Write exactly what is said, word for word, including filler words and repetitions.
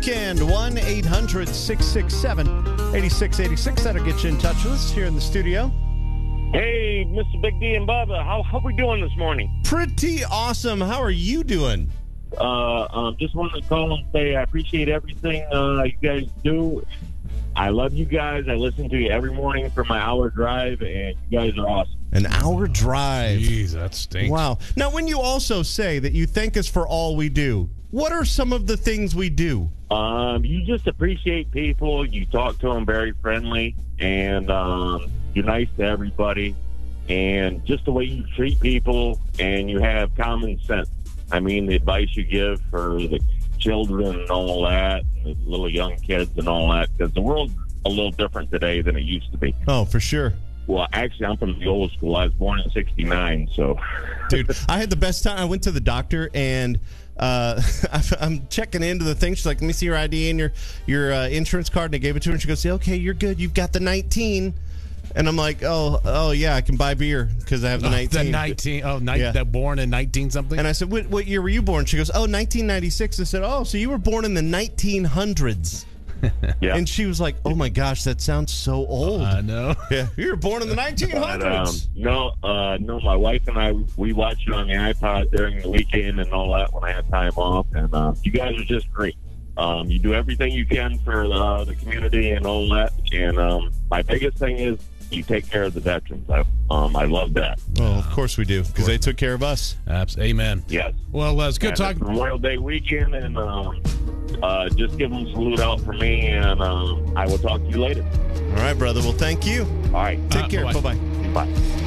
And one eight hundred six six seven eight six eight six. That'll get you in touch with us here in the studio. Hey, Mister Big D and Bubba, how how we doing this morning? Pretty awesome. How are you doing? Uh, um, just wanted to call and say I appreciate everything uh, you guys do. I love you guys. I listen to you every morning for my hour drive, and you guys are awesome. An hour drive. Jeez, that stinks. Wow. Now, when you also say that you thank us for all we do, what are some of the things we do? Um, you just appreciate people. You talk to them very friendly, and um, you're nice to everybody. And just the way you treat people, and you have common sense. I mean, the advice you give for the children and all that, and the little young kids and all that, because the world's a little different today than it used to be. Oh, for sure. Well, actually, I'm from the old school. I was born in sixty-nine, so. Dude, I had the best time. I went to the doctor, and uh, I'm checking into the thing. She's like, let me see your I D and your, your uh, insurance card. And I gave it to her, and she goes, okay, you're good. You've got the nineteen. And I'm like, oh, oh yeah, I can buy beer because I have the nineteen. Oh, the nineteen. Oh, ni- Yeah. that born in nineteen something. And I said, what, what year were you born? She goes, oh, nineteen ninety-six. I said, oh, so you were born in the nineteen hundreds. Yeah. And she was like, oh my gosh, that sounds so old. I know. Yeah, you were born in the nineteen hundreds. But, um, no, uh, no, my wife and I, we watch it on the iPod during the weekend and all that when I have time off. And uh, you guys are just great. Um, you do everything you can for uh, the community and all that. And um, my biggest thing is you take care of the veterans. I, um, I love that. Oh, of course we do, because they took care of us. Abs- Amen. Yes. Well, uh, it's good And talking. It's Memorial Day weekend, and um, uh, just give them a salute out for me, and um, I will talk to you later. All right, brother. Well, thank you. All right. Take Uh, care. bye-bye. Bye-bye. Bye.